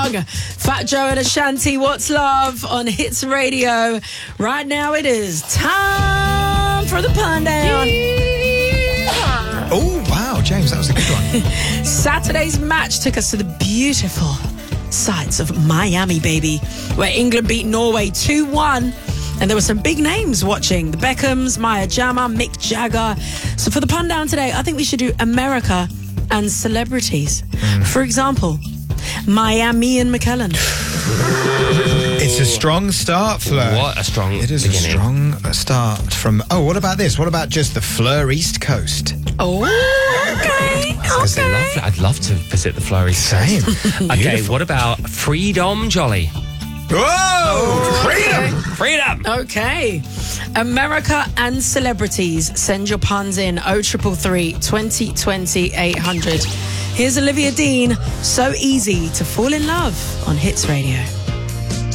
Young, Fat Joe and Ashanti, What's Love on Hits Radio. Right now it is time for the pun down. Oh, wow, James, that was a good one. Saturday's match took us to the beautiful sights of Miami, baby, where England beat Norway 2-1. And there were some big names watching. The Beckhams, Maya Jama, Mick Jagger. So for the pun down today, I think we should do America and celebrities. For example, Miami and McKellen. It's a strong start, Fleur. What a strong It is beginning. a strong start from... Oh, what about this? What about just the Fleur East Coast? Oh, okay. Because I'd love to visit the Fleur East Same. Coast. Okay, Beautiful. what about Freedom Jolly? Whoa! Freedom! Freedom! Okay. America and celebrities. Send your puns in 0333 2020 800. Here's Olivia Dean. So easy to fall in love on Hits Radio.